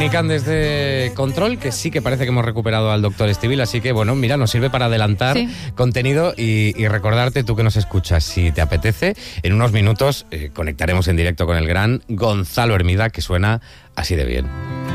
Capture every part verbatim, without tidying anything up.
comunican desde Control que sí que parece que hemos recuperado al doctor Estivill, así que bueno, mira, nos sirve para adelantar sí. contenido y, y recordarte, tú que nos escuchas, si te apetece, en unos minutos eh, conectaremos en directo con el gran Gonzalo Hermida, que suena así de bien.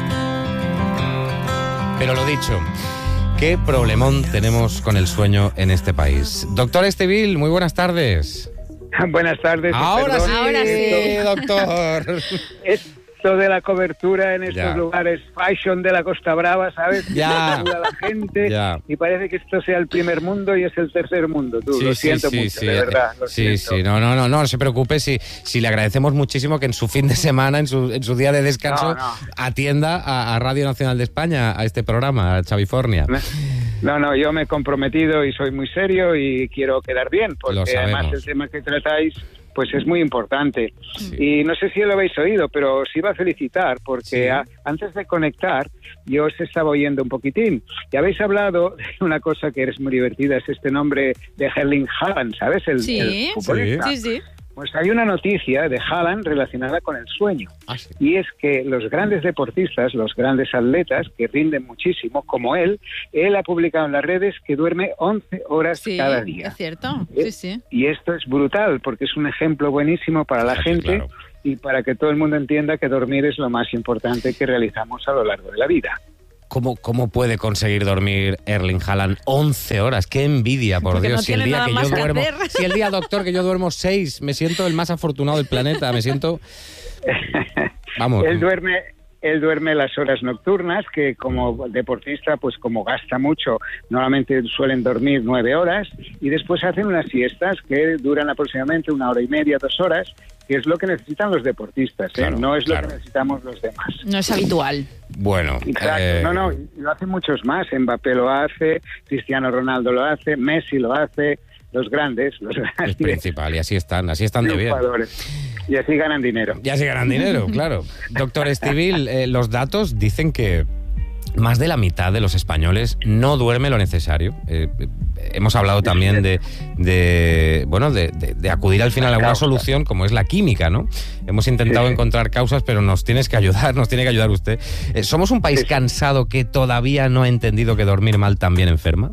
Pero lo dicho, ¿qué problemón tenemos con el sueño en este país? Doctor Estivill, muy buenas tardes. Buenas tardes. Ahora sí, Ahora sí, doctor. Esto de la cobertura en estos ya. lugares fashion de la Costa Brava, ¿sabes? Ya. Ayuda a la gente ya. y parece que esto sea el primer mundo y es el tercer mundo. Tú, sí, lo sí, siento sí, mucho, sí. de verdad. Lo sí, siento. sí, no, no, no, no se preocupe, si, si le agradecemos muchísimo que en su fin de semana, en su, en su día de descanso, no, no. atienda a, a Radio Nacional de España, a este programa, a Chavifornia. No, no, yo me he comprometido y soy muy serio y quiero quedar bien, porque además el tema que tratáis pues es muy importante. Sí. Y no sé si lo habéis oído, pero os iba a felicitar, porque sí. a, antes de conectar, yo os estaba oyendo un poquitín. Y habéis hablado de una cosa que es muy divertida, es este nombre de Erling Haaland, ¿sabes? El, sí. el futbolista. Sí, sí. Pues hay una noticia de Haaland relacionada con el sueño. Ah, sí. Y es que los grandes deportistas, los grandes atletas que rinden muchísimo, como él, él ha publicado en las redes que duerme once horas sí, cada día. Es cierto, sí, sí. Y esto es brutal, porque es un ejemplo buenísimo para la claro, gente claro. y para que todo el mundo entienda que dormir es lo más importante que realizamos a lo largo de la vida. ¿Cómo, ¿Cómo puede conseguir dormir Erling Haaland once horas? ¡Qué envidia, por Porque Dios! No si el día que yo que duermo, hacer. si el día, doctor, que yo duermo seis, me siento el más afortunado del planeta, me siento... Vamos. Él duerme... Él duerme las horas nocturnas, que como deportista, pues como gasta mucho, normalmente suelen dormir nueve horas, y después hacen unas siestas que duran aproximadamente una hora y media, dos horas, que es lo que necesitan los deportistas, ¿eh? Claro, no es claro. lo que necesitamos los demás. No es habitual. Bueno. Exacto, eh... no, no, lo hacen muchos más. Mbappé lo hace, Cristiano Ronaldo lo hace, Messi lo hace, los grandes, los grandes. Es principal, y así están, así están de bien. Y así ganan dinero. Y así ganan dinero, claro. Doctor Estivill, eh, los datos dicen que más de la mitad de los españoles no duerme lo necesario. Eh, eh, hemos hablado también de, de bueno, de, de, de acudir al final a alguna solución como es la química, ¿no? Hemos intentado sí. encontrar causas, pero nos tienes que ayudar, nos tiene que ayudar usted. Eh, ¿Somos un país sí. cansado que todavía no ha entendido que dormir mal también enferma?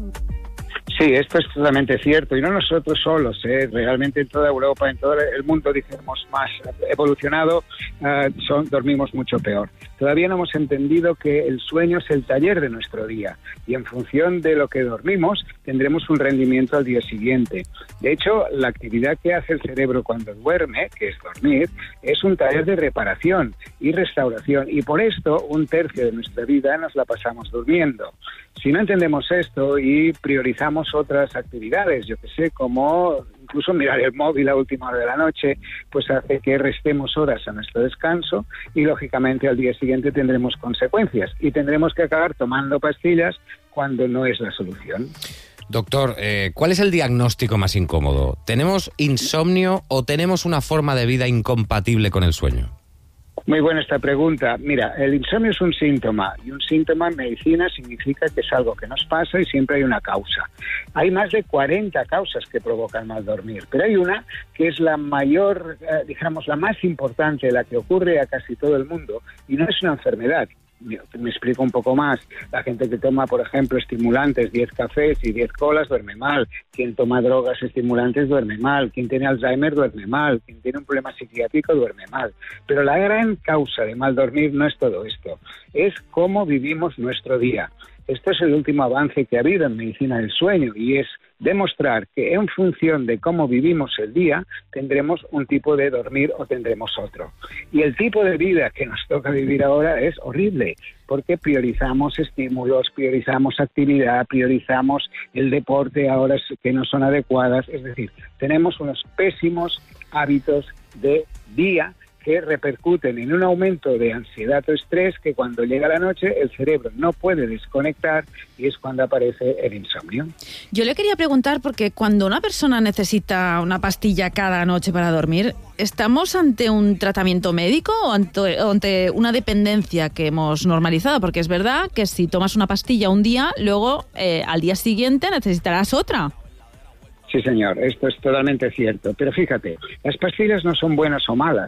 Sí, esto es totalmente cierto, y no nosotros solos, ¿eh? Realmente en toda Europa, en todo el mundo, dijéramos, más evolucionado, uh, son, dormimos mucho peor. Todavía no hemos entendido que el sueño es el taller de nuestro día, y en función de lo que dormimos, tendremos un rendimiento al día siguiente. De hecho, la actividad que hace el cerebro cuando duerme, que es dormir, es un taller de reparación y restauración, y por esto un tercio de nuestra vida nos la pasamos durmiendo. Si no entendemos esto y priorizamos otras actividades, yo que sé, como incluso mirar el móvil a última hora de la noche, pues hace que restemos horas a nuestro descanso y, lógicamente, al día siguiente tendremos consecuencias y tendremos que acabar tomando pastillas cuando no es la solución. Doctor, eh, ¿cuál es el diagnóstico más incómodo? ¿Tenemos insomnio o tenemos una forma de vida incompatible con el sueño? Muy buena esta pregunta. Mira, el insomnio es un síntoma, y un síntoma en medicina significa que es algo que nos pasa y siempre hay una causa. Hay más de cuarenta causas que provocan mal dormir, pero hay una que es la mayor, eh, digamos, la más importante, la que ocurre a casi todo el mundo, y no es una enfermedad. Me explico un poco más. La gente que toma, por ejemplo, estimulantes, diez cafés y diez colas, duerme mal. Quien toma drogas estimulantes duerme mal. Quien tiene Alzheimer duerme mal. Quien tiene un problema psiquiátrico duerme mal. Pero la gran causa de mal dormir no es todo esto. Es cómo vivimos nuestro día. Esto es el último avance que ha habido en medicina del sueño, y es demostrar que en función de cómo vivimos el día tendremos un tipo de dormir o tendremos otro. Y el tipo de vida que nos toca vivir ahora es horrible, porque priorizamos estímulos, priorizamos actividad, priorizamos el deporte a horas que no son adecuadas. Es decir, tenemos unos pésimos hábitos de día que repercuten en un aumento de ansiedad o estrés que cuando llega la noche el cerebro no puede desconectar, y es cuando aparece el insomnio. Yo le quería preguntar, porque cuando una persona necesita una pastilla cada noche para dormir, ¿estamos ante un tratamiento médico o ante, o ante una dependencia que hemos normalizado? Porque es verdad que si tomas una pastilla un día, luego eh, al día siguiente necesitarás otra. Sí, señor, esto es totalmente cierto. Pero fíjate, las pastillas no son buenas o malas,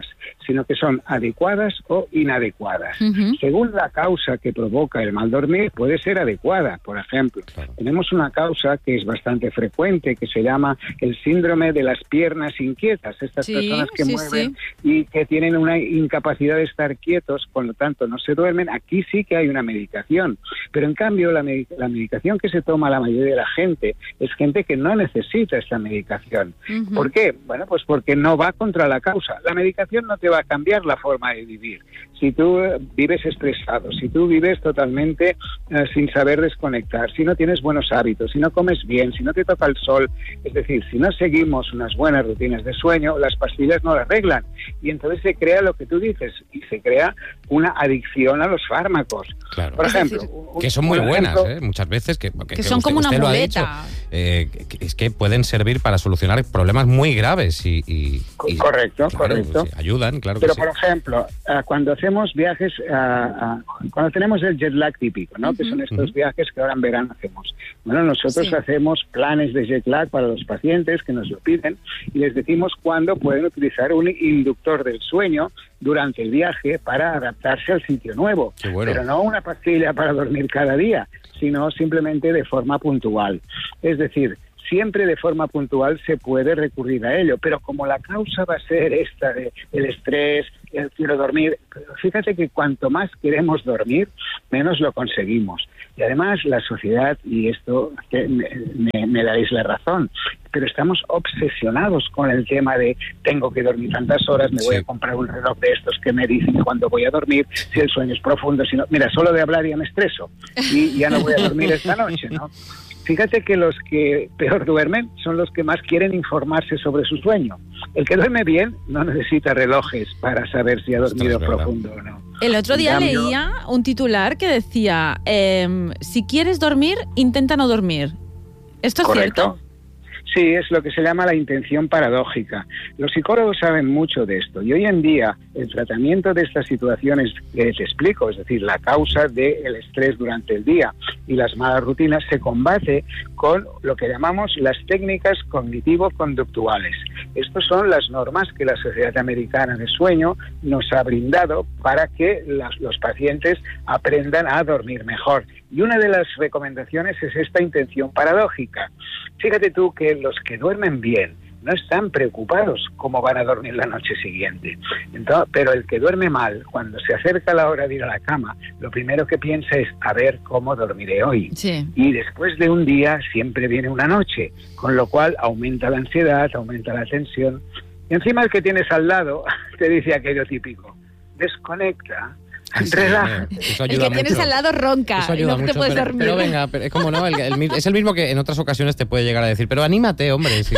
sino que son adecuadas o inadecuadas. Uh-huh. Según la causa que provoca el mal dormir, puede ser adecuada. Por ejemplo, claro. tenemos una causa que es bastante frecuente, que se llama el síndrome de las piernas inquietas. Estas sí, personas que sí, mueven sí. y que tienen una incapacidad de estar quietos, por lo tanto no se duermen. Aquí sí que hay una medicación. Pero en cambio, la, med- la medicación que se toma la mayoría de la gente es gente que no necesita esta medicación. Uh-huh. ¿Por qué? Bueno, pues porque no va contra la causa. La medicación no te va a cambiar la forma de vivir. Si tú vives estresado, si tú vives totalmente eh, sin saber desconectar, si no tienes buenos hábitos, si no comes bien, si no te toca el sol, es decir, si no seguimos unas buenas rutinas de sueño, las pastillas no las arreglan. Y entonces se crea lo que tú dices, y se crea una adicción a los fármacos. Claro. Por ejemplo, decir, un, que son muy buenas, ejemplo, ¿eh? Muchas veces, que, que, que son que como usted, una usted muleta. Lo ha dicho, eh, que, es que pueden servir para solucionar problemas muy graves y... y, y correcto, claro, correcto. Sí, ayudan, claro Pero, que sí. por ejemplo, uh, cuando hacemos viajes, uh, uh, cuando tenemos el jet lag típico, ¿no? Uh-huh. Que son estos uh-huh. viajes que ahora en verano hacemos. Bueno, nosotros sí. hacemos planes de jet lag para los pacientes que nos lo piden y les decimos cuándo pueden utilizar un inductor del sueño durante el viaje para adaptarse al sitio nuevo. Qué bueno. Pero no una pastilla para dormir cada día, sino simplemente de forma puntual. Es decir, siempre de forma puntual se puede recurrir a ello, pero como la causa va a ser esta de el estrés, el quiero dormir, fíjate que cuanto más queremos dormir, menos lo conseguimos. Y además la sociedad, y esto que me, me, me daréis la razón, pero estamos obsesionados con el tema de tengo que dormir tantas horas, me sí. voy a comprar un reloj de estos que me dicen cuándo voy a dormir, si el sueño es profundo, si no, mira, solo de hablar ya me estreso y ya no voy a dormir esta noche, ¿no? Fíjate que los que peor duermen son los que más quieren informarse sobre su sueño. El que duerme bien no necesita relojes para saber si ha dormido profundo o no. El otro día cambio, leía un titular que decía, eh, si quieres dormir, intenta no dormir. ¿Esto es ¿correcto? Cierto? Sí, es lo que se llama la intención paradójica. Los psicólogos saben mucho de esto y hoy en día el tratamiento de estas situaciones que te explico, es decir, la causa del estrés durante el día y las malas rutinas, se combate con lo que llamamos las técnicas cognitivo-conductuales. Estas son las normas que la Sociedad Americana de Sueño nos ha brindado para que las, los pacientes aprendan a dormir mejor. Y una de las recomendaciones es esta intención paradójica. Fíjate tú que los que duermen bien no están preocupados cómo van a dormir la noche siguiente. Entonces, pero el que duerme mal, cuando se acerca la hora de ir a la cama, lo primero que piensa es a ver cómo dormiré hoy. Sí. Y después de un día siempre viene una noche, con lo cual aumenta la ansiedad, aumenta la tensión. Y encima el que tienes al lado te dice aquello típico, desconecta. Sí, relájate. Eso el ayuda que tienes mucho. al lado ronca Eso y ayuda no mucho, te puedes pero, dormir. pero venga, pero es como no, el, el, es el mismo que en otras ocasiones te puede llegar a decir, pero anímate, hombre. Sí.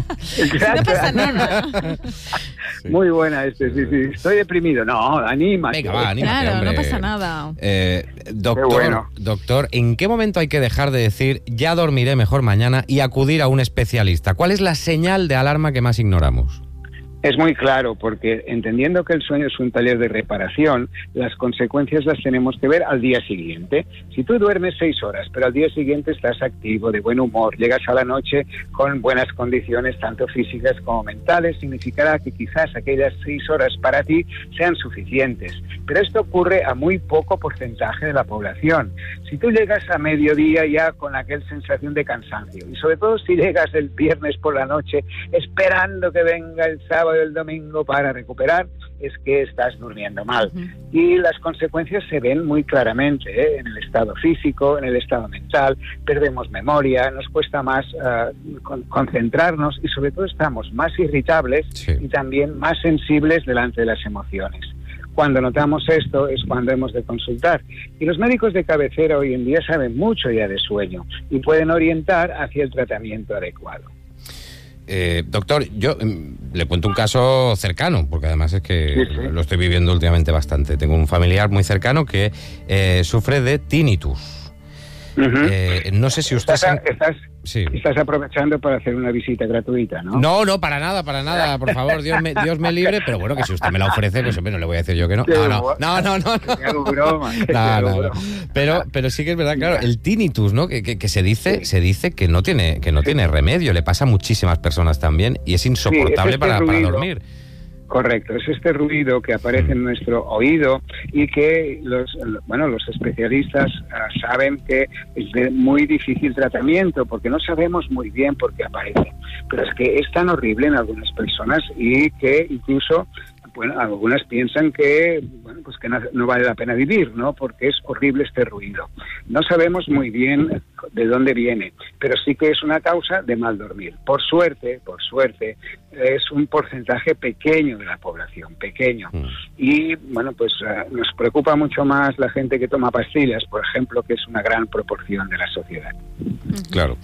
No pasa nada. Sí. Muy buena este, sí, sí. Estoy deprimido. No, anímate. Venga, va, anímate, claro, hombre. no pasa nada. Eh, doctor, bueno. doctor, ¿en qué momento hay que dejar de decir ya dormiré mejor mañana y acudir a un especialista? ¿Cuál es la señal de alarma que más ignoramos? Es muy claro, porque entendiendo que el sueño es un taller de reparación, las consecuencias las tenemos que ver al día siguiente. Si tú duermes seis horas, pero al día siguiente estás activo, de buen humor, llegas a la noche con buenas condiciones, tanto físicas como mentales, significará que quizás aquellas seis horas para ti sean suficientes. Pero esto ocurre a muy poco porcentaje de la población. Si tú llegas a mediodía ya con aquella sensación de cansancio, y sobre todo si llegas el viernes por la noche esperando que venga el sábado el domingo para recuperar, es que estás durmiendo mal. Uh-huh. Y las consecuencias se ven muy claramente, ¿eh? En el estado físico, en el estado mental, perdemos memoria, nos cuesta más uh, con- concentrarnos y sobre todo estamos más irritables sí. y también más sensibles delante de las emociones. Cuando notamos esto es cuando hemos de consultar. Y los médicos de cabecera hoy en día saben mucho ya de sueño y pueden orientar hacia el tratamiento adecuado. Eh, doctor, yo eh, le cuento un caso cercano, porque además es que sí, sí. lo estoy viviendo últimamente bastante. Tengo un familiar muy cercano que eh, sufre de tinnitus. Uh-huh. Eh, no sé si usted... ¿Estás, se... estás, sí. estás aprovechando para hacer una visita gratuita, ¿no? No, no, para nada, para nada. Por favor, Dios me, Dios me libre. Pero bueno, que si usted me la ofrece, pues hombre, no le voy a decir yo que no. No, no, no, no. no, no. Hago broma. No, no, no. Pero, pero sí que es verdad, claro, el tinnitus, ¿no? Que, que, que se dice, sí. se dice que no tiene, que no sí. tiene remedio. Le pasa a muchísimas personas también y es insoportable sí, es este para, para dormir. Correcto, es este ruido que aparece en nuestro oído y que los, bueno, los especialistas uh, saben que es de muy difícil tratamiento porque no sabemos muy bien por qué aparece. Pero es que es tan horrible en algunas personas y que incluso, bueno, algunas piensan que, bueno, pues que no, no vale la pena vivir, ¿no? Porque es horrible este ruido. No sabemos muy bien de dónde viene, pero sí que es una causa de mal dormir. Por suerte, por suerte, es un porcentaje pequeño de la población, pequeño. Mm. Y, bueno, pues uh, nos preocupa mucho más la gente que toma pastillas, por ejemplo, que es una gran proporción de la sociedad. Claro.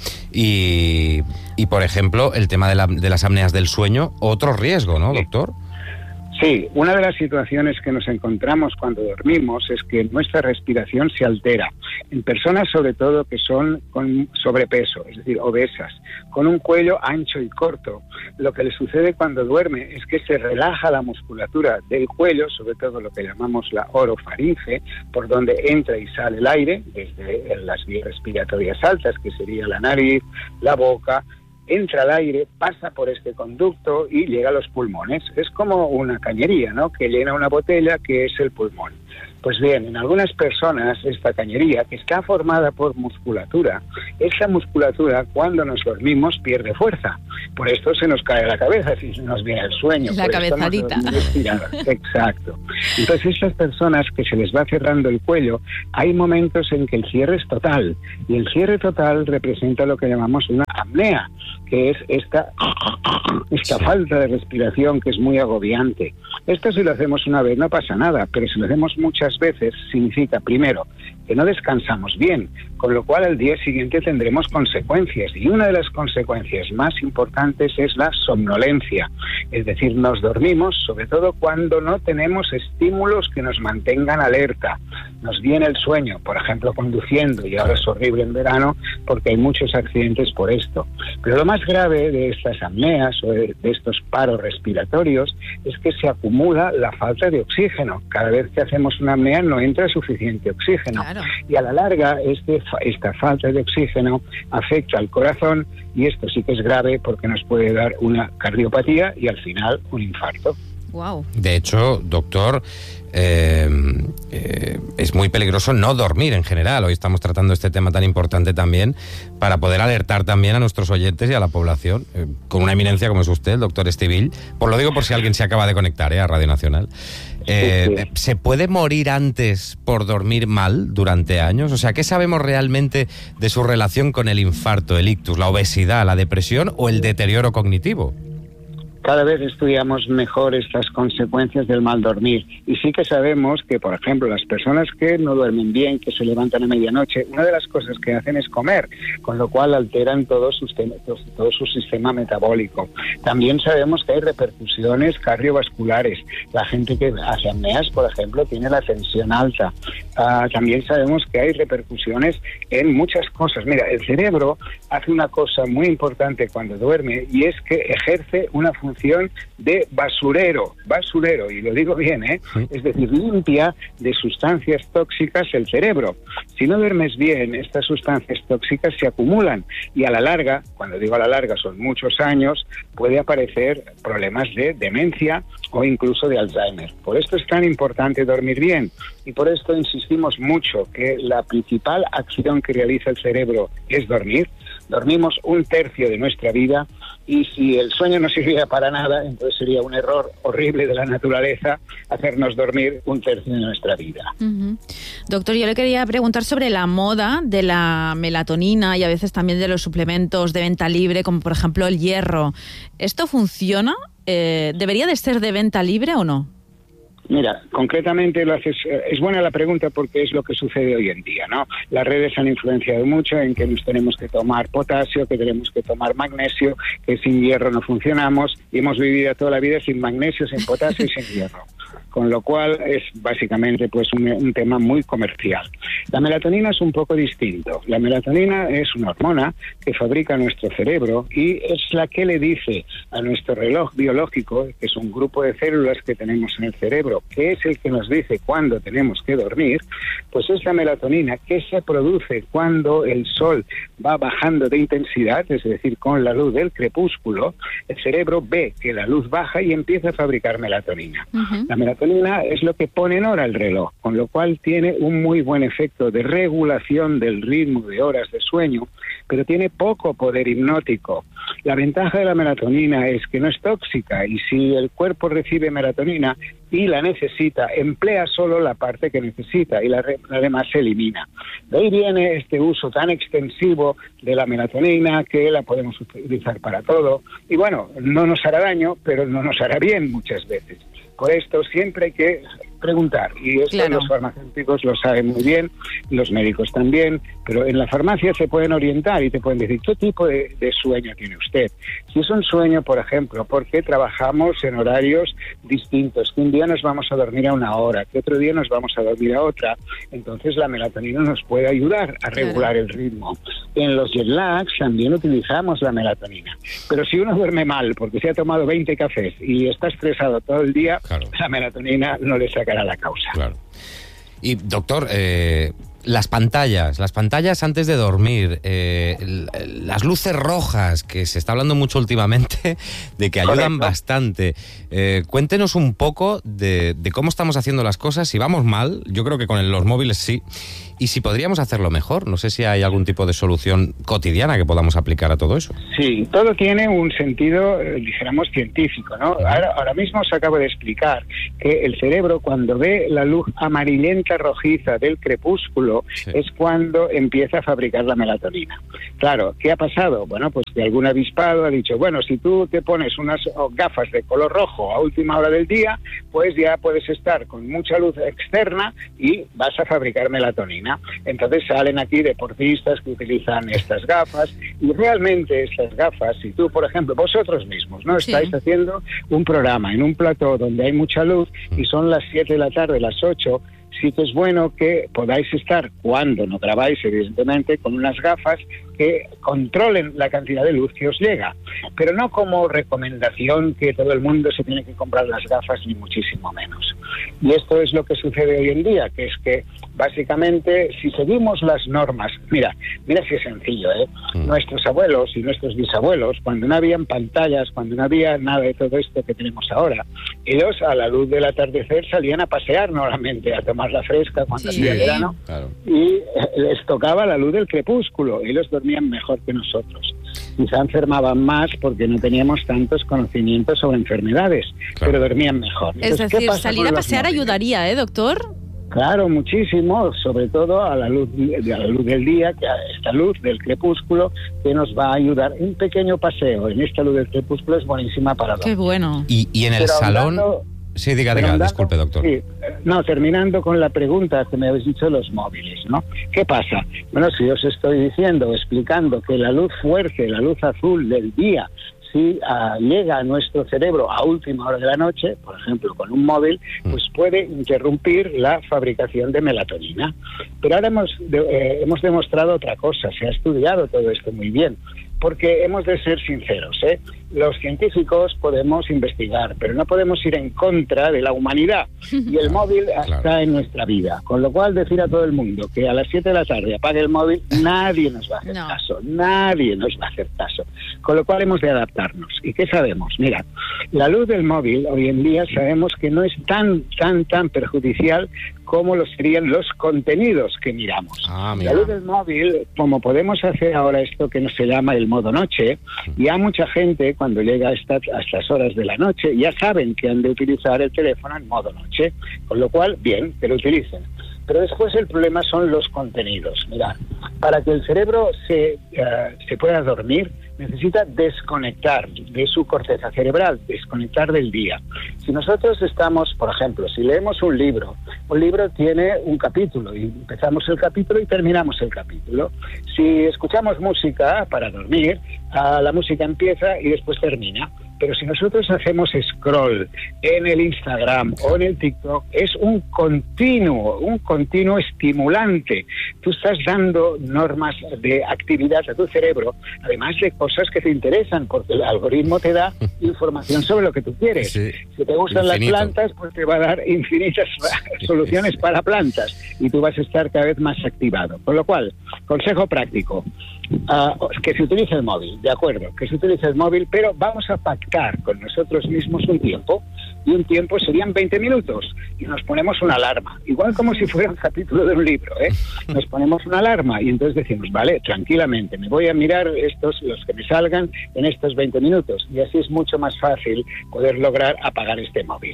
Y, y por ejemplo, el tema de, la, de las apneas del sueño, otro riesgo, ¿no, doctor? Sí, una de las situaciones que nos encontramos cuando dormimos es que nuestra respiración se altera. En personas sobre todo que son con sobrepeso, es decir, obesas, con un cuello ancho y corto, lo que le sucede cuando duerme es que se relaja la musculatura del cuello, sobre todo lo que llamamos la orofaringe, por donde entra y sale el aire, desde las vías respiratorias altas, que sería la nariz, la boca. Entra al aire, pasa por este conducto y llega a los pulmones. Es como una cañería, ¿no?, que llena una botella, que es el pulmón. Pues bien, en algunas personas esta cañería, que está formada por musculatura, esa musculatura cuando nos dormimos pierde fuerza. Por esto se nos cae la cabeza si nos viene el sueño. La cabezadita. Exacto. Entonces esas personas que se les va cerrando el cuello, hay momentos en que el cierre es total. Y el cierre total representa lo que llamamos una apnea, que es esta, esta falta de respiración que es muy agobiante. Esto si lo hacemos una vez no pasa nada, pero si lo hacemos muchas veces significa, primero, que no descansamos bien, con lo cual al día siguiente tendremos consecuencias. Y una de las consecuencias más importantes es la somnolencia. Es decir, nos dormimos, sobre todo cuando no tenemos estímulos que nos mantengan alerta. Nos viene el sueño, por ejemplo, conduciendo, y ahora es horrible en verano porque hay muchos accidentes por esto. Pero lo más grave de estas apneas o de estos paros respiratorios es que se acumula la falta de oxígeno. Cada vez que hacemos una apnea no entra suficiente oxígeno. Claro. Y a la larga este, esta falta de oxígeno afecta al corazón y esto sí que es grave porque nos puede dar una cardiopatía y al final un infarto. Wow. De hecho, doctor, eh, eh, es muy peligroso no dormir en general. Hoy estamos tratando este tema tan importante también para poder alertar también a nuestros oyentes y a la población, eh, con una eminencia como es usted, el doctor Estivill. Por lo digo por si alguien se acaba de conectar eh, a Radio Nacional. Eh, sí, sí. ¿Se puede morir antes por dormir mal durante años? O sea, ¿qué sabemos realmente de su relación con el infarto, el ictus, la obesidad, la depresión o el deterioro cognitivo? Cada vez estudiamos mejor estas consecuencias del mal dormir y sí que sabemos que, por ejemplo, las personas que no duermen bien, que se levantan a medianoche, una de las cosas que hacen es comer, con lo cual alteran todo su, todo su sistema metabólico. También sabemos que hay repercusiones cardiovasculares. La gente que hace apneas, por ejemplo, tiene la tensión alta. Uh, también sabemos que hay repercusiones en muchas cosas. Mira, el cerebro hace una cosa muy importante cuando duerme y es que ejerce una función de basurero, basurero, y lo digo bien, ¿eh? Sí. Es decir, limpia de sustancias tóxicas el cerebro. Si no duermes bien, estas sustancias tóxicas se acumulan y a la larga, cuando digo a la larga son muchos años, puede aparecer problemas de demencia o incluso de Alzheimer. Por esto es tan importante dormir bien y por esto insistimos mucho que la principal acción que realiza el cerebro es dormir. Dormimos un tercio de nuestra vida y si el sueño no sirviera para nada, entonces sería un error horrible de la naturaleza hacernos dormir un tercio de nuestra vida. Uh-huh. Doctor, yo le quería preguntar sobre la moda de la melatonina y a veces también de los suplementos de venta libre, como por ejemplo el hierro. ¿Esto funciona? Eh, ¿Debería de ser de venta libre o no? Mira, concretamente lo haces, es buena la pregunta porque es lo que sucede hoy en día, ¿no? Las redes han influenciado mucho en que nos tenemos que tomar potasio, que tenemos que tomar magnesio, que sin hierro no funcionamos y hemos vivido toda la vida sin magnesio, sin potasio y sin hierro. con lo cual es básicamente pues un, un tema muy comercial. La melatonina es un poco distinto. La melatonina es una hormona que fabrica nuestro cerebro y es la que le dice a nuestro reloj biológico, que es un grupo de células que tenemos en el cerebro, que es el que nos dice cuándo tenemos que dormir, pues es la melatonina que se produce cuando el sol va bajando de intensidad, es decir, con la luz del crepúsculo, el cerebro ve que la luz baja y empieza a fabricar melatonina. Uh-huh. La melatonina es lo que pone en hora el reloj, con lo cual tiene un muy buen efecto de regulación del ritmo de horas de sueño, pero tiene poco poder hipnótico. La ventaja de la melatonina es que no es tóxica y si el cuerpo recibe melatonina y la necesita, emplea solo la parte que necesita y la, re, la demás se elimina. De ahí viene este uso tan extensivo de la melatonina que la podemos utilizar para todo y bueno, no nos hará daño, pero no nos hará bien muchas veces. Por esto siempre hay que preguntar, y esto claro. Los farmacéuticos lo saben muy bien, los médicos también, pero en la farmacia se pueden orientar y te pueden decir qué tipo de, de sueño tiene usted. Si es un sueño, por ejemplo, porque trabajamos en horarios distintos, que un día nos vamos a dormir a una hora, que otro día nos vamos a dormir a otra, entonces la melatonina nos puede ayudar a regular claro. el ritmo. En los jet lags también utilizamos la melatonina, pero si uno duerme mal porque se ha tomado veinte cafés y está estresado todo el día, claro. la melatonina no le saca a la causa. Claro. Y doctor, eh, las pantallas, las pantallas antes de dormir, eh, las luces rojas, que se está hablando mucho últimamente, de que ayudan Correcto. bastante. Eh, cuéntenos un poco de, de cómo estamos haciendo las cosas, si vamos mal, yo creo que con los móviles sí, y si podríamos hacerlo mejor. No sé si hay algún tipo de solución cotidiana que podamos aplicar a todo eso. Sí, todo tiene un sentido, eh, dijéramos, científico, ¿no? Ahora, ahora mismo os acabo de explicar que el cerebro, cuando ve la luz amarillenta rojiza del crepúsculo, sí. es cuando empieza a fabricar la melatonina. Claro, ¿qué ha pasado? Bueno, pues que algún avispado ha dicho, bueno, si tú te pones unas gafas de color rojo a última hora del día, pues ya puedes estar con mucha luz externa y vas a fabricar melatonina. Entonces salen aquí deportistas que utilizan estas gafas y realmente estas gafas, si tú, por ejemplo, vosotros mismos, ¿no? Sí. Estáis haciendo un programa en un plató donde hay mucha luz y son las siete de la tarde, las ocho, sí que es bueno que podáis estar, cuando no grabáis, evidentemente, con unas gafas que controlen la cantidad de luz que os llega, pero no como recomendación que todo el mundo se tiene que comprar las gafas, ni muchísimo menos. Y esto es lo que sucede hoy en día, que es que básicamente si seguimos las normas, mira, mira si es sencillo, ¿eh? Mm. Nuestros abuelos y nuestros bisabuelos, cuando no habían pantallas, cuando no había nada de todo esto que tenemos ahora, ellos a la luz del atardecer salían a pasear normalmente, a tomar la fresca cuando sí, hacía verano, claro. y les tocaba la luz del crepúsculo, ellos dormían mejor que nosotros. Quizá enfermaban más porque no teníamos tantos conocimientos sobre enfermedades, claro. pero dormían mejor. Es Entonces, decir, salir a pasear ayudaría, ¿eh, doctor? Claro, muchísimo, sobre todo a la luz a la luz del día, que a esta luz del crepúsculo que nos va a ayudar. Un pequeño paseo en esta luz del crepúsculo es buenísima para dormir. Qué bueno. Y, y en el Pero salón... Hablando, Sí, diga, diga, andando, disculpe, doctor. Sí, no, terminando con la pregunta que me habéis dicho de los móviles, ¿no? ¿Qué pasa? Bueno, si os estoy diciendo, explicando que la luz fuerte, la luz azul del día, si uh, llega a nuestro cerebro a última hora de la noche, por ejemplo, con un móvil, pues puede interrumpir la fabricación de melatonina. Pero ahora hemos, de, eh, hemos demostrado otra cosa, se ha estudiado todo esto muy bien. Porque hemos de ser sinceros, ¿eh? Los científicos podemos investigar, pero no podemos ir en contra de la humanidad. Y el móvil está claro. en nuestra vida. Con lo cual, decir a todo el mundo que a las siete de la tarde apague el móvil, nadie nos va a hacer no. caso. Nadie nos va a hacer caso. Con lo cual, hemos de adaptarnos. ¿Y qué sabemos? Mira, la luz del móvil, hoy en día, sabemos que no es tan, tan, tan perjudicial como lo serían los contenidos que miramos. Ah, la luz del móvil, como podemos hacer ahora esto que se llama el modo noche, ya mucha gente cuando llega a estas, a estas horas de la noche ya saben que han de utilizar el teléfono en modo noche, con lo cual, bien, que lo utilicen. Pero después el problema son los contenidos. Mirad, Para que el cerebro se, uh, se pueda dormir, necesita desconectar de su corteza cerebral, desconectar del día. Si nosotros estamos, por ejemplo, si leemos un libro, un libro tiene un capítulo y empezamos el capítulo y terminamos el capítulo. Si escuchamos música para dormir, uh, la música empieza y después termina. Pero si nosotros hacemos scroll en el Instagram o en el TikTok, es un continuo, un continuo estimulante. Tú estás dando normas de actividad a tu cerebro, además de cosas que te interesan, porque el algoritmo te da información sobre lo que tú quieres. Sí, si te gustan infinito. Las plantas, pues te va a dar infinitas sí, soluciones sí. para plantas y tú vas a estar cada vez más activado. Con lo cual, consejo práctico, uh, que se utilice el móvil, de acuerdo, que se utilice el móvil, pero vamos a pactar con nosotros mismos un tiempo, y un tiempo serían veinte minutos, y nos ponemos una alarma, igual como si fuera un capítulo de un libro, ¿eh? Nos ponemos una alarma y entonces decimos, vale, tranquilamente, me voy a mirar estos, los que me salgan en estos veinte minutos, y así es mucho más fácil poder lograr apagar este móvil.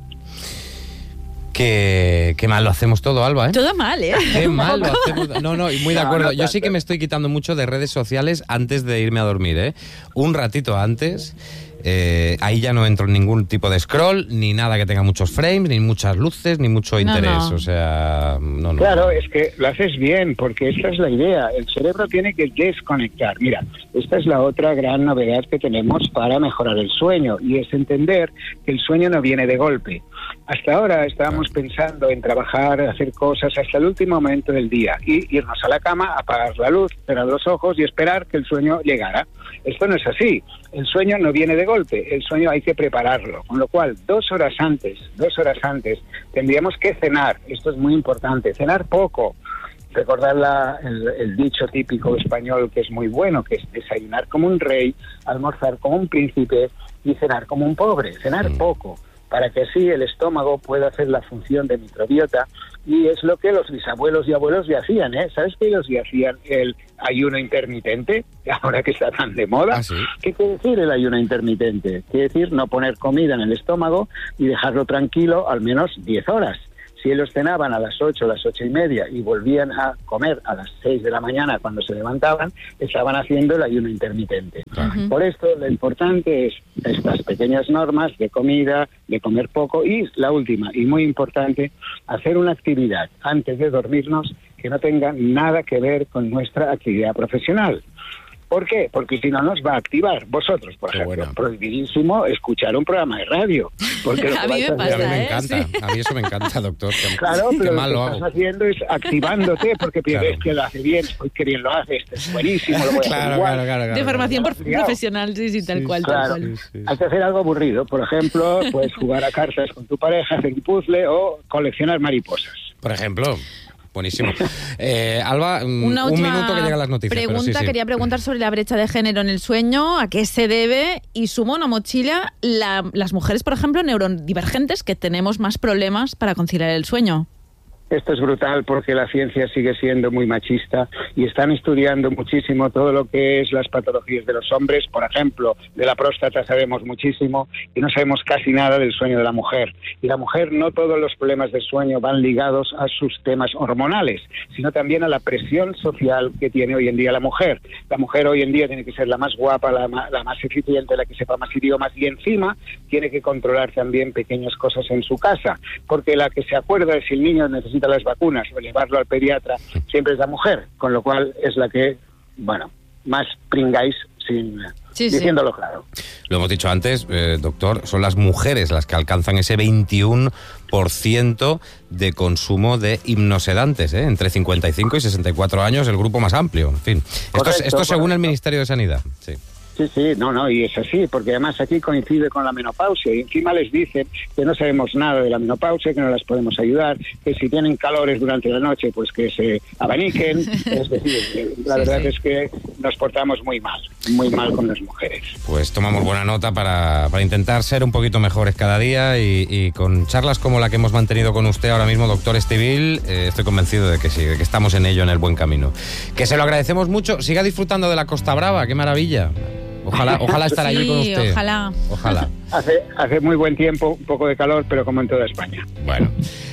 Qué, qué mal lo hacemos todo, Alba, ¿eh? Todo mal, ¿eh? Qué mal lo hacemos. No, no, muy de acuerdo. No, no, Yo sí que me estoy quitando mucho de redes sociales antes de irme a dormir, ¿eh? Un ratito antes. Eh, ahí ya no entro en ningún tipo de scroll, ni nada que tenga muchos frames, ni muchas luces, ni mucho interés. No, no. O sea, no, no. Claro, es que lo haces bien, porque esta es la idea. El cerebro tiene que desconectar. Mira, esta es la otra gran novedad que tenemos para mejorar el sueño, y es entender que el sueño no viene de golpe. Hasta ahora estábamos claro. pensando en trabajar, hacer cosas hasta el último momento del día, y irnos a la cama, apagar la luz, cerrar los ojos y esperar que el sueño llegara. Esto no es así. El sueño no viene de golpe, el sueño hay que prepararlo, con lo cual dos horas antes, dos horas antes tendríamos que cenar. Esto es muy importante, cenar poco. Recordar la, el, el dicho típico español que es muy bueno, que es desayunar como un rey, almorzar como un príncipe y cenar como un pobre, cenar mm. poco, para que así el estómago pueda hacer la función de microbiota, y es lo que los bisabuelos y abuelos ya hacían, ¿eh? ¿Sabes que ellos ya hacían el ayuno intermitente, ahora que está tan de moda? ¿Ah, sí? ¿Qué quiere decir el ayuno intermitente? Quiere decir no poner comida en el estómago y dejarlo tranquilo al menos diez horas. Si ellos cenaban a las ocho, a las ocho y media y volvían a comer a las seis de la mañana cuando se levantaban, estaban haciendo el ayuno intermitente. Uh-huh. Por esto lo importante es estas pequeñas normas de comida, de comer poco, y la última y muy importante, hacer una actividad antes de dormirnos que no tenga nada que ver con nuestra actividad profesional. ¿Por qué? Porque si no nos va a activar. Vosotros, por Qué ejemplo, bueno. prohibidísimo escuchar un programa de radio. Porque lo que a mí me pasa, a mí me ¿eh? encanta, Sí. a mí eso me encanta, doctor. Qué, Claro, qué pero mal lo lo que hago. estás haciendo es activándote, porque Claro. ves que lo hace bien. Uy, qué bien lo hace, este es buenísimo, lo voy a hacer Claro, igual. claro, claro, claro. De formación claro. prof- profesional, sí, sí, tal Sí, cual, Claro, tal cual. Sí, sí. hay que hacer algo aburrido. Por ejemplo, puedes jugar a cartas con tu pareja, hacer un puzzle o coleccionar mariposas. Por ejemplo. Buenísimo. Eh, Alba, Una un última minuto que llegan las noticias. pero pregunta, sí, sí. quería preguntar sobre la brecha de género en el sueño, a qué se debe, y sumo una mochila, la, las mujeres, por ejemplo, neurodivergentes, que tenemos más problemas para conciliar el sueño. Esto es brutal porque la ciencia sigue siendo muy machista y están estudiando muchísimo todo lo que es las patologías de los hombres. Por ejemplo, de la próstata sabemos muchísimo y no sabemos casi nada del sueño de la mujer. Y la mujer, no todos los problemas de sueño van ligados a sus temas hormonales, sino también a la presión social que tiene hoy en día la mujer. La mujer hoy en día tiene que ser la más guapa, la más, la más eficiente, la que sepa más idiomas, y encima tiene que controlar también pequeñas cosas en su casa, porque la que se acuerda de si el niño necesita las vacunas o llevarlo al pediatra siempre es la mujer, con lo cual es la que, bueno, más pringáis sin Sí, sí. diciéndolo claro. Lo hemos dicho antes, eh, doctor, son las mujeres las que alcanzan ese veintiuno por ciento de consumo de hipnosedantes, ¿eh? Entre cincuenta y cinco y sesenta y cuatro años, el grupo más amplio. En fin, esto, Correcto, esto según correcto. el Ministerio de Sanidad. Sí. Sí, sí, no, no, y es así, porque además aquí coincide con la menopausia, y encima les dicen que no sabemos nada de la menopausia, que no las podemos ayudar, que si tienen calores durante la noche, pues que se abaniquen. Es decir, la Sí, verdad sí. es que nos portamos muy mal, muy mal con las mujeres. Pues tomamos buena nota para, para intentar ser un poquito mejores cada día, y, y con charlas como la que hemos mantenido con usted ahora mismo, doctor Estivill, eh, estoy convencido de que sí, de que estamos en ello, en el buen camino. Que se lo agradecemos mucho. Siga disfrutando de la Costa Brava, qué maravilla. Ojalá, ojalá estar allí Sí, con usted. ojalá. Ojalá. Hace, hace muy buen tiempo, un poco de calor, pero como en toda España. Bueno,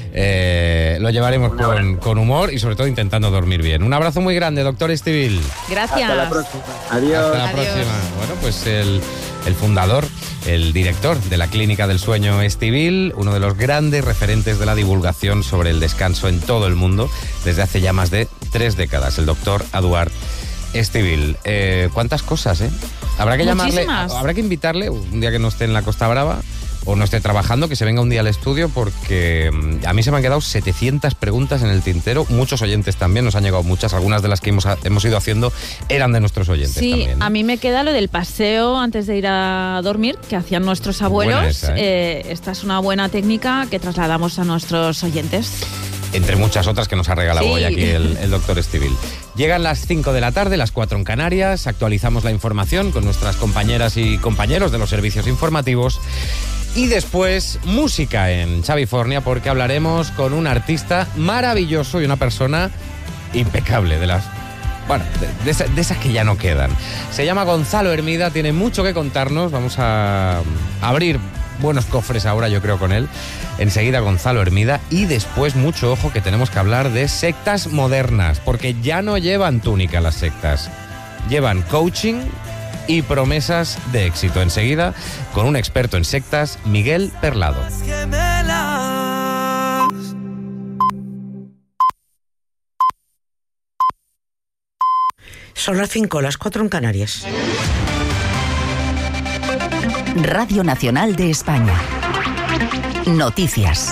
eh, lo llevaremos con, con humor y sobre todo intentando dormir bien. Un abrazo muy grande, doctor Estivill. Gracias. Hasta la próxima. Adiós. Hasta la Adiós. próxima. Bueno, pues el, el fundador, el director de la Clínica del Sueño Estivill, uno de los grandes referentes de la divulgación sobre el descanso en todo el mundo desde hace ya más de tres décadas, el doctor Eduard Estivill. Eh, ¿Cuántas cosas, eh? Habrá que llamarle, Muchísimas. habrá que invitarle un día que no esté en la Costa Brava o no esté trabajando, que se venga un día al estudio, porque mm, a mí se me han quedado setecientas preguntas en el tintero. Muchos oyentes también, nos han llegado muchas. Algunas de las que hemos, hemos ido haciendo eran de nuestros oyentes Sí, también. a mí me queda lo del paseo antes de ir a dormir, que hacían nuestros abuelos. Buena esa, ¿eh? Eh, esta es una buena técnica que trasladamos a nuestros oyentes. Entre muchas otras que nos ha regalado Sí. hoy aquí el, el doctor Estivill. Llegan las cinco de la tarde, las cuatro en Canarias, actualizamos la información con nuestras compañeras y compañeros de los servicios informativos y después música en Xavifornia, porque hablaremos con un artista maravilloso y una persona impecable, de las... Bueno, de, de, esa- de esas que ya no quedan. Se llama Gonzalo Hermida, tiene mucho que contarnos, vamos a abrir buenos cofres ahora, yo creo, con él. Enseguida Gonzalo Hermida y después mucho ojo que tenemos que hablar de sectas modernas, porque ya no llevan túnica las sectas, llevan coaching y promesas de éxito. Enseguida con un experto en sectas, Miguel Perlado. Son las cinco, las cuatro en Canarias. Radio Nacional de España. Noticias.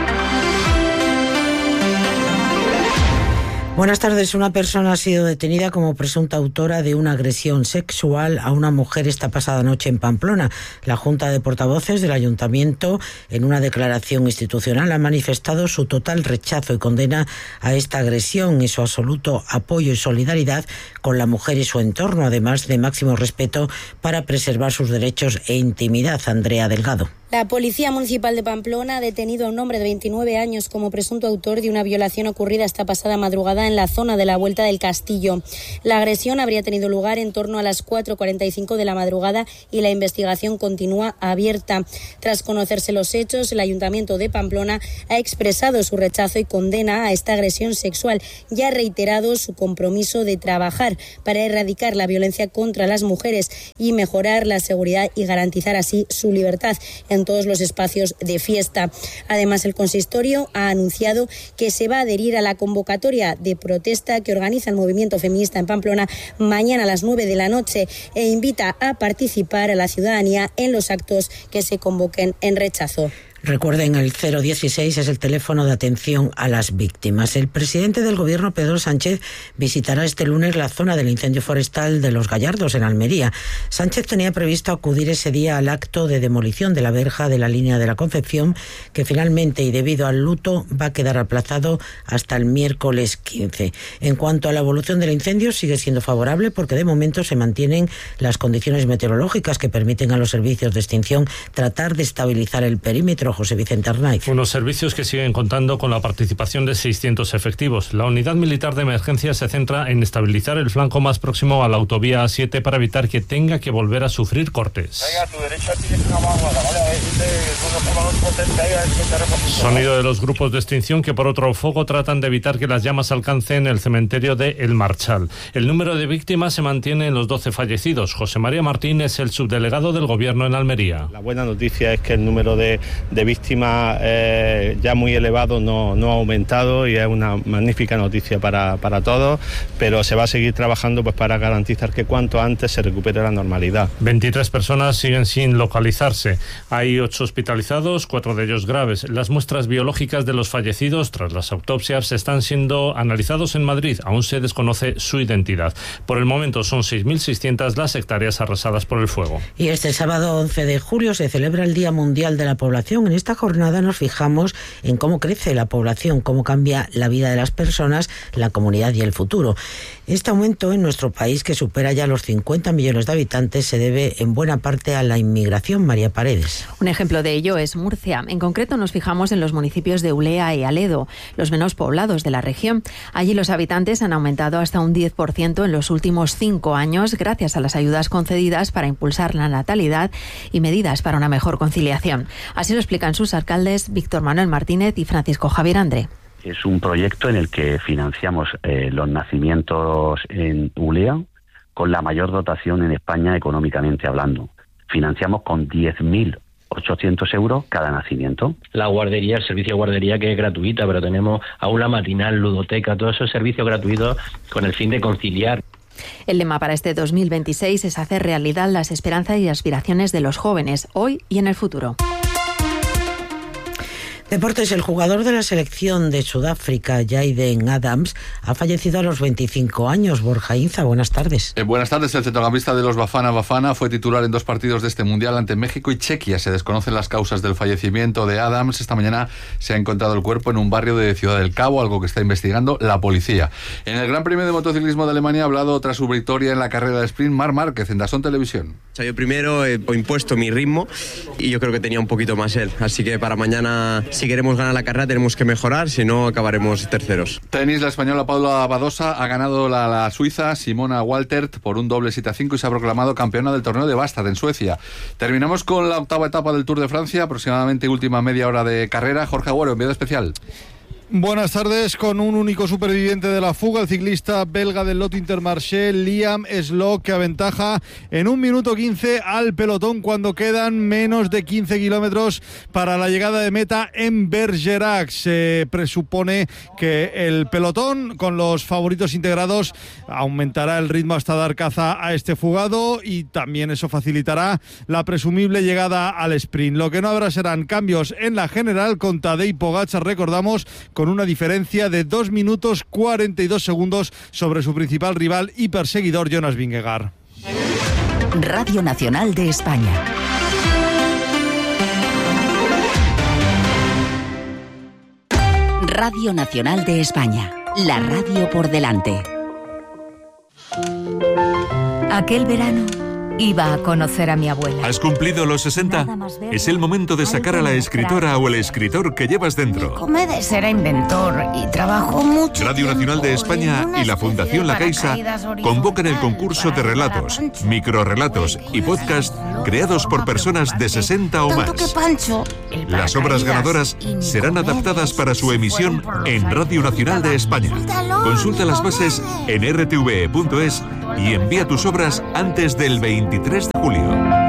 Buenas tardes. Una persona ha sido detenida como presunta autora de una agresión sexual a una mujer esta pasada noche en Pamplona. La Junta de Portavoces del Ayuntamiento, en una declaración institucional, ha manifestado su total rechazo y condena a esta agresión y su absoluto apoyo y solidaridad con la mujer y su entorno, además de máximo respeto para preservar sus derechos e intimidad. Andrea Delgado. La Policía Municipal de Pamplona ha detenido a un hombre de veintinueve años como presunto autor de una violación ocurrida esta pasada madrugada en la zona de la Vuelta del Castillo. La agresión habría tenido lugar en torno a las cuatro cuarenta y cinco de la madrugada y la investigación continúa abierta. Tras conocerse los hechos, el Ayuntamiento de Pamplona ha expresado su rechazo y condena a esta agresión sexual y ha reiterado su compromiso de trabajar para erradicar la violencia contra las mujeres y mejorar la seguridad y garantizar así su libertad en todos los espacios de fiesta. Además, el consistorio ha anunciado que se va a adherir a la convocatoria de protesta que organiza el movimiento feminista en Pamplona mañana a las nueve de la noche e invita a participar a la ciudadanía en los actos que se convoquen en rechazo. Recuerden, el cero dieciséis es el teléfono de atención a las víctimas. El presidente del Gobierno, Pedro Sánchez, visitará este lunes la zona del incendio forestal de Los Gallardos, en Almería. Sánchez tenía previsto acudir ese día al acto de demolición de la verja de la línea de la Concepción, que finalmente, y debido al luto, va a quedar aplazado hasta el miércoles quince. En cuanto a la evolución del incendio, sigue siendo favorable porque de momento se mantienen las condiciones meteorológicas que permiten a los servicios de extinción tratar de estabilizar el perímetro. José Vicente Arnaiz. Unos servicios que siguen contando con la participación de seiscientos efectivos. La unidad militar de emergencia se centra en estabilizar el flanco más próximo a la autovía A siete para evitar que tenga que volver a sufrir cortes. Venga, a tu derecha tienes una vaguada, ¿vale? A ver si te pongo más potente ahí, a ver si te reposito. Sonido de los grupos de extinción que por otro foco tratan de evitar que las llamas alcancen el cementerio de El Marchal. El número de víctimas se mantiene en los doce fallecidos. José María Martín es el subdelegado del Gobierno en Almería. La buena noticia es que el número de, de víctimas eh, ya muy elevado no, no ha aumentado y es una magnífica noticia para, para todos, pero se va a seguir trabajando pues para garantizar que cuanto antes se recupere la normalidad. veintitrés personas siguen sin localizarse. Hay ocho hospitalizados, cuatro de ellos graves. Las muestras biológicas de los fallecidos tras las autopsias están siendo analizados en Madrid. Aún se desconoce su identidad. Por el momento son seis mil seiscientas las hectáreas arrasadas por el fuego. Y este sábado once de julio se celebra el Día Mundial de la Población. En esta jornada nos fijamos en cómo crece la población, cómo cambia la vida de las personas, la comunidad y el futuro. Este aumento en nuestro país, que supera ya los cincuenta millones de habitantes, se debe en buena parte a la inmigración. María Paredes. Un ejemplo de ello es Murcia. En concreto nos fijamos en los municipios de Ulea y Aledo, los menos poblados de la región. Allí los habitantes han aumentado hasta un diez por ciento en los últimos cinco años gracias a las ayudas concedidas para impulsar la natalidad y medidas para una mejor conciliación. Así lo explica explican sus alcaldes Víctor Manuel Martínez y Francisco Javier André. Es un proyecto en el que financiamos eh, los nacimientos en Ulea con la mayor dotación en España económicamente hablando. Financiamos con diez mil ochocientos euros cada nacimiento. La guardería, el servicio de guardería, que es gratuita, pero tenemos aula matinal, ludoteca, todos esos servicios gratuitos con el fin de conciliar. El lema para este dos mil veintiséis es hacer realidad las esperanzas y aspiraciones de los jóvenes, hoy y en el futuro. Deportes, el jugador de la selección de Sudáfrica, Jaden Adams, ha fallecido a los veinticinco años. Borja Inza, buenas tardes. Eh, buenas tardes. El centrocampista de los Bafana Bafana fue titular en dos partidos de este Mundial ante México y Chequia. Se desconocen las causas del fallecimiento de Adams. Esta mañana se ha encontrado el cuerpo en un barrio de Ciudad del Cabo, algo que está investigando la policía. En el Gran Premio de Motociclismo de Alemania ha hablado tras su victoria en la carrera de sprint Marc Márquez en DAZN Televisión. O sea, yo primero he impuesto mi ritmo y yo creo que tenía un poquito más él. Así que para mañana, si queremos ganar la carrera, tenemos que mejorar, si no acabaremos terceros. Tenis, la española Paula Badosa ha ganado la, la suiza Simona Waltert por un doble siete a cinco y se ha proclamado campeona del torneo de Bastad en Suecia. Terminamos con la octava etapa del Tour de Francia, aproximadamente última media hora de carrera. Jorge Agüero, enviado especial. Buenas tardes. Con un único superviviente de la fuga, el ciclista belga del Lotto Intermarché, Liam Slock, que aventaja en un minuto quince al pelotón cuando quedan menos de quince kilómetros para la llegada de meta en Bergerac. Se presupone que el pelotón, con los favoritos integrados, aumentará el ritmo hasta dar caza a este fugado y también eso facilitará la presumible llegada al sprint. Lo que no habrá serán cambios en la general con Tadej Pogačar, recordamos, con una diferencia de dos minutos cuarenta y dos segundos sobre su principal rival y perseguidor Jonas Vingegaard. Radio Nacional de España. Radio Nacional de España, la radio por delante. Aquel verano iba a conocer a mi abuela. ¿Has cumplido los sesenta? Es el momento de sacar a la escritora o el escritor que llevas dentro. Comedes era inventor y trabajó mucho. Radio Nacional de España y la Fundación La Caixa convocan el concurso de relatos, microrelatos y podcast creados por personas de sesenta o más. Las obras ganadoras serán adaptadas para su emisión en Radio Nacional de España. Consulta las bases en r t v e punto es y envía tus obras antes del veintitrés de julio.